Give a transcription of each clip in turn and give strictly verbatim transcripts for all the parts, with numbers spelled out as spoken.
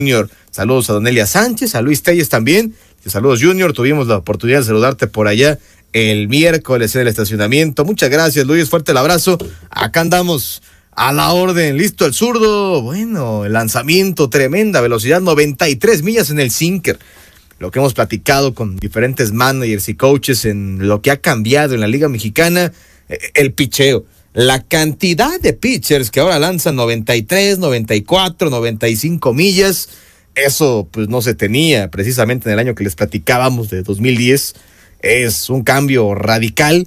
Junior. Saludos a Don Elia Sánchez, a Luis Telles también. Saludos, Junior. Tuvimos la oportunidad de saludarte por allá el miércoles en el estacionamiento. Muchas gracias, Luis. Fuerte el abrazo. Acá andamos a la orden. Listo el zurdo. Bueno, el lanzamiento, tremenda velocidad, noventa y tres millas en el sinker. Lo que hemos platicado con diferentes managers y coaches en lo que ha cambiado en la Liga Mexicana, el picheo. La cantidad de pitchers que ahora lanzan noventa y tres, noventa y cuatro, noventa y cinco millas, eso pues no se tenía precisamente en el año que les platicábamos de dos mil diez. Es un cambio radical.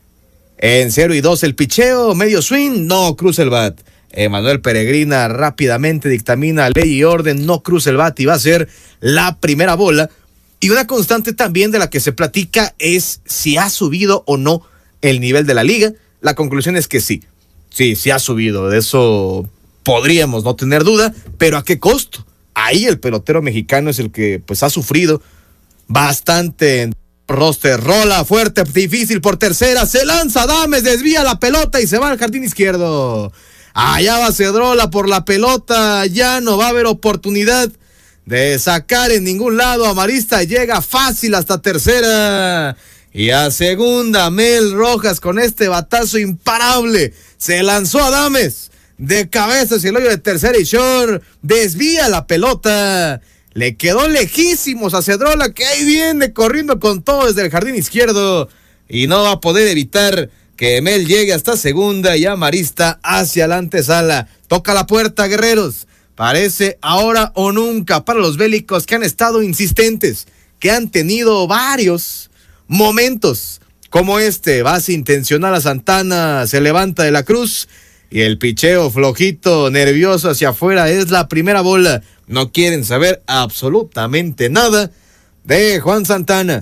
En cero y dos el picheo, medio swing, no cruza el bat. Emanuel Peregrina rápidamente dictamina ley y orden, no cruza el bat y va a ser la primera bola. Y una constante también de la que se platica es si ha subido o no el nivel de la liga. La conclusión es que sí, sí, sí ha subido, de eso podríamos no tener duda, pero ¿a qué costo? Ahí el pelotero mexicano es el que pues ha sufrido bastante en roster. Rola fuerte, difícil por tercera, se lanza Adames, desvía la pelota y se va al jardín izquierdo. Allá va Cedrola por la pelota, ya no va a haber oportunidad de sacar en ningún lado. Amarista llega fácil hasta tercera. Y a segunda, Mel Rojas con este batazo imparable. Se lanzó Adames de cabeza hacia el hoyo de tercera y short. Desvía la pelota. Le quedó lejísimos a Cedrola, que ahí viene corriendo con todo desde el jardín izquierdo. Y no va a poder evitar que Mel llegue hasta segunda y Amarista hacia la antesala. Toca la puerta, Guerreros. Parece ahora o nunca para los bélicos, que han estado insistentes, que han tenido varios momentos como este. Base intencional a Santana, se levanta de la cruz y el picheo flojito, nervioso hacia afuera. Es la primera bola. No quieren saber absolutamente nada de Juan Santana.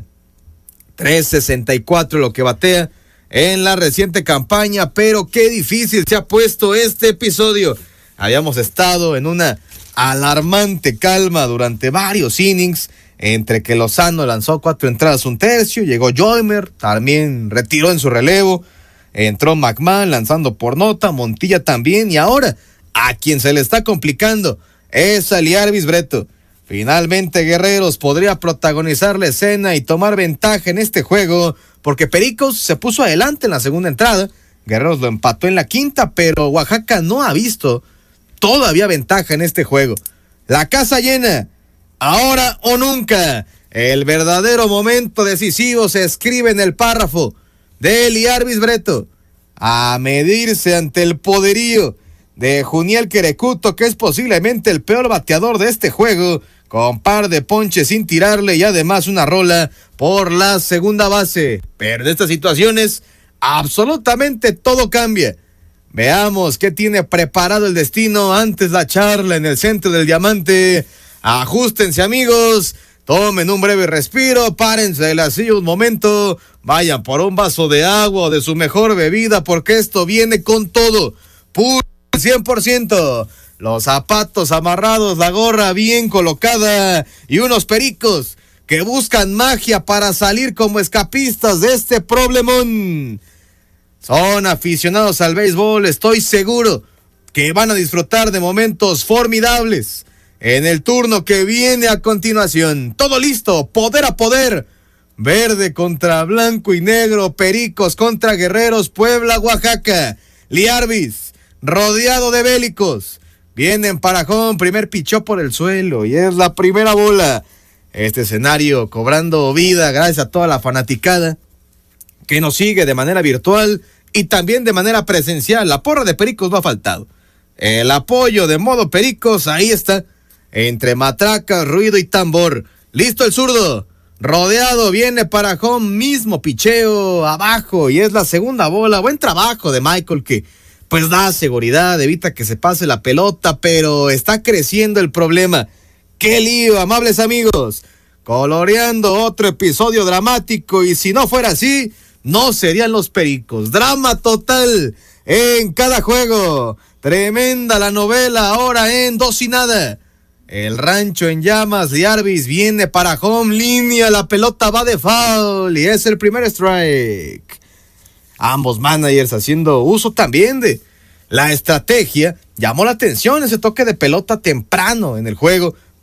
tres sesenta y cuatro lo que batea en la reciente campaña, pero qué difícil se ha puesto este episodio. Habíamos estado en una alarmante calma durante varios innings, entre que Lozano lanzó cuatro entradas, un tercio, llegó Joymer, también retiró en su relevo, entró McMahon lanzando por nota, Montilla también, y ahora a quien se le está complicando es a Liarvis Breto. Finalmente Guerreros podría protagonizar la escena y tomar ventaja en este juego, porque Pericos se puso adelante en la segunda entrada, Guerreros lo empató en la quinta, pero Oaxaca no ha visto todavía ventaja en este juego. La casa llena, ahora o nunca. El verdadero momento decisivo se escribe en el párrafo de Liarvis Breto, a medirse ante el poderío de Juniel Querecuto, que es posiblemente el peor bateador de este juego, con par de ponches sin tirarle y además una rola por la segunda base. Pero en estas situaciones absolutamente todo cambia. Veamos qué tiene preparado el destino antes la charla en el centro del diamante. Ajústense, amigos, tomen un breve respiro, párense de la silla un momento, vayan por un vaso de agua o de su mejor bebida, porque esto viene con todo, puro cien por ciento. Los zapatos amarrados, la gorra bien colocada y unos pericos que buscan magia para salir como escapistas de este problemón. Son aficionados al béisbol, estoy seguro que van a disfrutar de momentos formidables en el turno que viene a continuación. Todo listo, poder a poder. Verde contra blanco y negro, Pericos contra Guerreros, Puebla, Oaxaca. Liarvis, rodeado de bélicos. Vienen para home, primer pichó por el suelo y es la primera bola. Este escenario cobrando vida gracias a toda la fanaticada que nos sigue de manera virtual y también de manera presencial. La porra de Pericos no ha faltado. El apoyo de modo Pericos, ahí está, entre matracas, ruido y tambor. Listo el zurdo, rodeado, viene para home, mismo picheo, abajo, y es la segunda bola. Buen trabajo de Michael, que pues da seguridad, evita que se pase la pelota, pero está creciendo el problema. ¡Qué lío, amables amigos! Coloreando otro episodio dramático, y si no fuera así, no serían los Pericos. Drama total en cada juego. Tremenda la novela ahora en dos y nada. El rancho en llamas, Liarvis viene para home, línea, la pelota va de foul y es el primer strike. Ambos managers haciendo uso también de la estrategia. Llamó la atención ese toque de pelota temprano en el juego.